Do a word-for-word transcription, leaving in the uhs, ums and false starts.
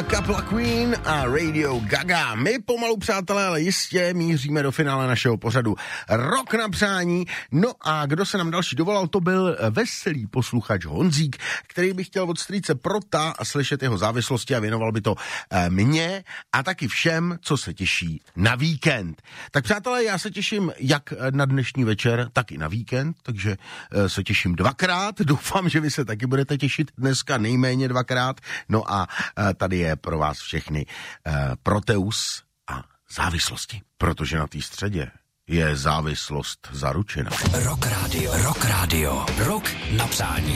byla kapela Queen a Radio Gaga. My pomalu, přátelé, ale jistě míříme do finále našeho pořadu Rok na přání. No a kdo se nám další dovolal, to byl veselý posluchač Honzík, který by chtěl od strýce Prota slyšet jeho závislosti a věnoval by to mně a taky všem, co se těší na víkend. Tak přátelé, já se těším jak na dnešní večer, tak i na víkend, takže se těším dvakrát. Doufám, že vy se taky budete těšit dneska nejméně dvakrát. No a tady je pro vás všechny Proteus a závislosti, protože na té středě je závislost zaručena. Rock Radio, Rock Radio, Rok na přání.